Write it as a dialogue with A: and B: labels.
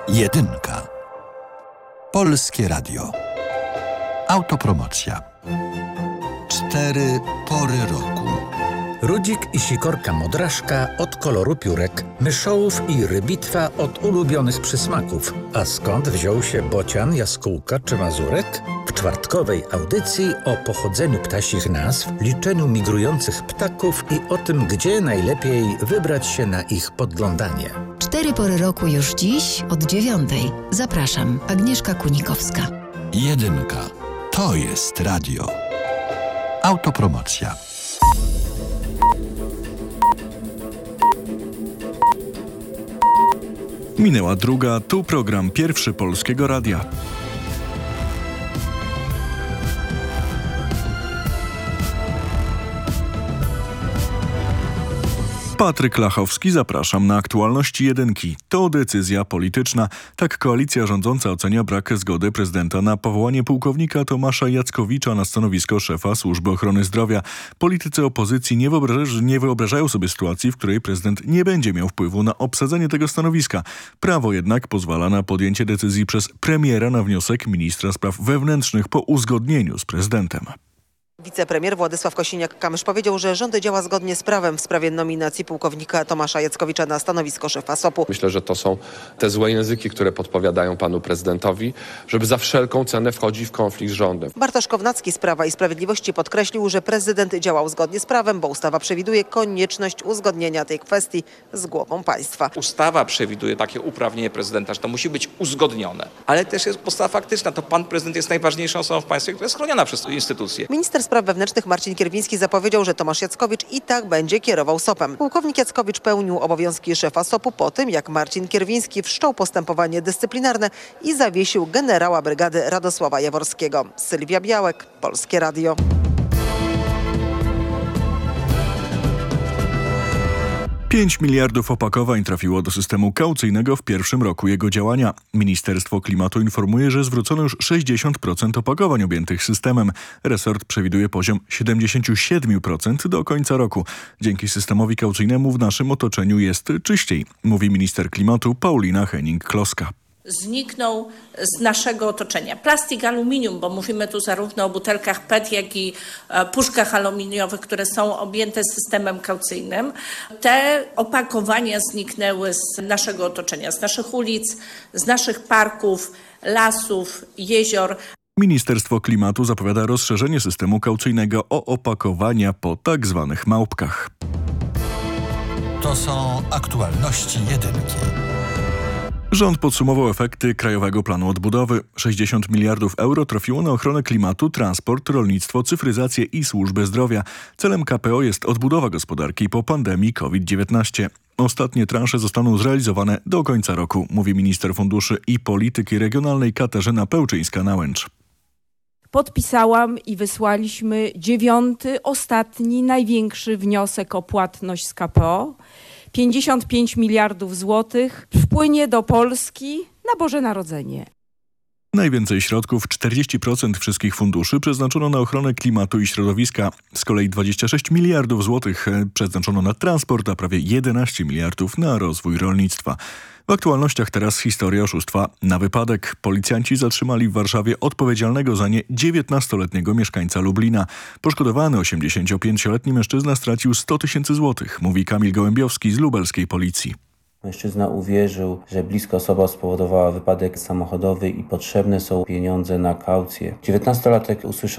A: Jedynka. Polskie Radio. Autopromocja. 4 pory roku.
B: Rudzik i sikorka modraszka od koloru piórek, myszołów i rybitwa od ulubionych przysmaków. A skąd wziął się bocian, jaskółka czy mazurek? W czwartkowej audycji o pochodzeniu ptasich nazw, liczeniu migrujących ptaków i o tym, gdzie najlepiej wybrać się na ich podglądanie.
C: 4 pory roku już dziś od 9:00. Zapraszam, Agnieszka Kunikowska.
A: Jedynka. To jest radio. Autopromocja.
D: Minęła druga, tu program pierwszy Polskiego Radia. Patryk Lachowski, zapraszam na aktualności jedynki. To decyzja polityczna. Tak koalicja rządząca ocenia brak zgody prezydenta na powołanie pułkownika Tomasza Jackowicza na stanowisko szefa Służby Ochrony Zdrowia. Politycy opozycji nie wyobrażają sobie sytuacji, w której prezydent nie będzie miał wpływu na obsadzenie tego stanowiska. Prawo jednak pozwala na podjęcie decyzji przez premiera na wniosek ministra spraw wewnętrznych po uzgodnieniu z prezydentem.
E: Wicepremier Władysław Kosiniak-Kamysz powiedział, że rząd działa zgodnie z prawem w sprawie nominacji pułkownika Tomasza Jackowicza na stanowisko szefa SOP-u.
F: Myślę, że to są te złe języki, które podpowiadają panu prezydentowi, żeby za wszelką cenę wchodzić w konflikt z rządem.
E: Bartosz Kownacki z Prawa i Sprawiedliwości podkreślił, że prezydent działał zgodnie z prawem, bo ustawa przewiduje konieczność uzgodnienia tej kwestii z głową państwa.
G: Ustawa przewiduje takie uprawnienie prezydenta, że to musi być uzgodnione. Ale też jest podstawa faktyczna. To pan prezydent jest najważniejszą osobą w państwie, która jest chroniona przez instytucje.
E: Minister Spraw Wewnętrznych Marcin Kierwiński zapowiedział, że Tomasz Jackowicz i tak będzie kierował SOP-em. Pułkownik Jackowicz pełnił obowiązki szefa SOP-u po tym, jak Marcin Kierwiński wszczął postępowanie dyscyplinarne i zawiesił generała brygady Radosława Jaworskiego. Sylwia Białek, Polskie Radio.
D: 5 miliardów opakowań trafiło do systemu kaucyjnego w pierwszym roku jego działania. Ministerstwo Klimatu informuje, że zwrócono już 60% opakowań objętych systemem. Resort przewiduje poziom 77% do końca roku. Dzięki systemowi kaucyjnemu w naszym otoczeniu jest czyściej, mówi minister klimatu Paulina Henning-Kloska.
H: Zniknął z naszego otoczenia. Plastik, aluminium, bo mówimy tu zarówno o butelkach PET, jak i puszkach aluminiowych, które są objęte systemem kaucyjnym. Te opakowania zniknęły z naszego otoczenia, z naszych ulic, z naszych parków, lasów, jezior.
D: Ministerstwo Klimatu zapowiada rozszerzenie systemu kaucyjnego o opakowania po tak zwanych małpkach.
A: To są aktualności jedynki.
D: Rząd podsumował efekty Krajowego Planu Odbudowy. 60 miliardów euro trafiło na ochronę klimatu, transport, rolnictwo, cyfryzację i służbę zdrowia. Celem KPO jest odbudowa gospodarki po pandemii COVID-19. Ostatnie transze zostaną zrealizowane do końca roku, mówi minister funduszy i polityki regionalnej Katarzyna Pełczyńska-Nałęcz.
I: Podpisałam i wysłaliśmy 9., ostatni, największy wniosek o płatność z KPO. 55 miliardów złotych wpłynie do Polski na Boże Narodzenie.
D: Najwięcej środków, 40% wszystkich funduszy przeznaczono na ochronę klimatu i środowiska. Z kolei 26 miliardów złotych przeznaczono na transport, a prawie 11 miliardów na rozwój rolnictwa. W aktualnościach teraz historia oszustwa na wypadek. Policjanci zatrzymali w Warszawie odpowiedzialnego za nie 19-letniego mieszkańca Lublina. Poszkodowany 85-letni mężczyzna stracił 100 000 złotych, mówi Kamil Gołębiowski z lubelskiej policji.
J: Mężczyzna uwierzył, że bliska osoba spowodowała wypadek samochodowy i potrzebne są pieniądze na kaucję. 19-latek usłyszał